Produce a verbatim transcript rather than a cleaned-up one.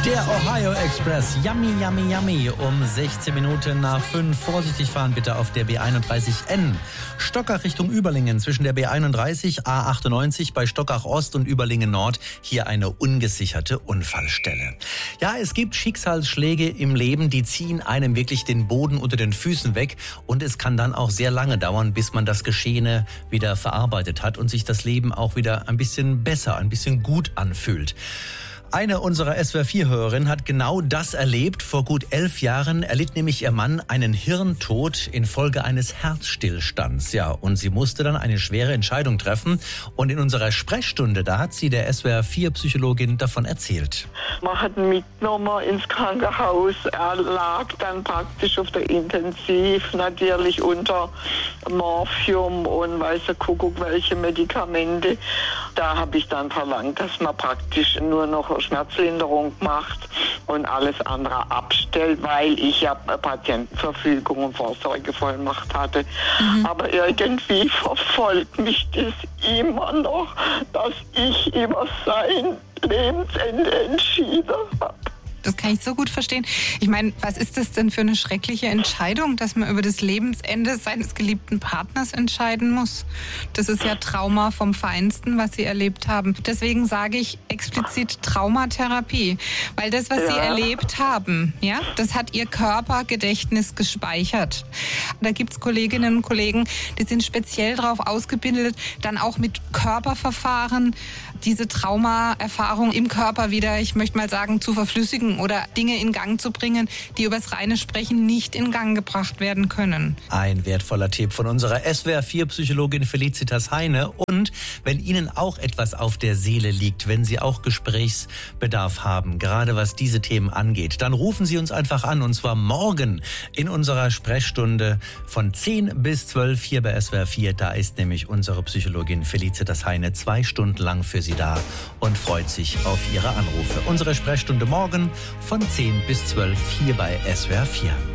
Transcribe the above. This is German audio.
Der Ohio Express, yummy, yummy, yummy, um sechzehn Minuten nach fünf. Vorsichtig fahren bitte auf der B einunddreißig N. Stockach Richtung Überlingen zwischen der B einunddreißig, A achtundneunzig bei Stockach Ost und Überlingen Nord. Hier eine ungesicherte Unfallstelle. Ja, es gibt Schicksalsschläge im Leben, die ziehen einem wirklich den Boden unter den Füßen weg. Und es kann dann auch sehr lange dauern, bis man das Geschehene wieder verarbeitet hat und sich das Leben auch wieder ein bisschen besser, ein bisschen gut anfühlt. Eine unserer S W R vier Hörerinnen hat genau das erlebt. Vor gut elf Jahren erlitt nämlich ihr Mann einen Hirntod infolge eines Herzstillstands. Ja, und sie musste dann eine schwere Entscheidung treffen. Und in unserer Sprechstunde, da hat sie der S W R vier Psychologin davon erzählt. Man hat ihn mitgenommen ins Krankenhaus. Er lag dann praktisch auf der Intensiv, natürlich unter Morphium und weiß der Kuckuck welche Medikamente. Da habe ich dann verlangt, dass man praktisch nur noch Schmerzlinderung macht und alles andere abstellt, weil ich ja Patientenverfügung und Vorsorgevollmacht hatte. Mhm. Aber irgendwie verfolgt mich das immer noch, dass ich über sein Lebensende entschieden habe. Das kann ich so gut verstehen. Ich meine, was ist das denn für eine schreckliche Entscheidung, dass man über das Lebensende seines geliebten Partners entscheiden muss? Das ist ja Trauma vom Feinsten, was Sie erlebt haben. Deswegen sage ich explizit Traumatherapie. Weil das, was ja. Sie erlebt haben, ja, das hat Ihr Körpergedächtnis gespeichert. Da gibt es Kolleginnen und Kollegen, die sind speziell darauf ausgebildet, dann auch mit Körperverfahren diese Traumaerfahrung im Körper wieder, ich möchte mal sagen, zu verflüssigen oder Dinge in Gang zu bringen, die übers reine Sprechen nicht in Gang gebracht werden können. Ein wertvoller Tipp von unserer S W R vier Psychologin Felicitas Heine. Und wenn Ihnen auch etwas auf der Seele liegt, wenn Sie auch Gesprächsbedarf haben, gerade was diese Themen angeht, dann rufen Sie uns einfach an, und zwar morgen in unserer Sprechstunde von zehn bis zwölf hier bei S W R vier. Da ist nämlich unsere Psychologin Felicitas Heine zwei Stunden lang für Sie da und freut sich auf Ihre Anrufe. Unsere Sprechstunde morgen von zehn bis zwölf hier bei S W R vier.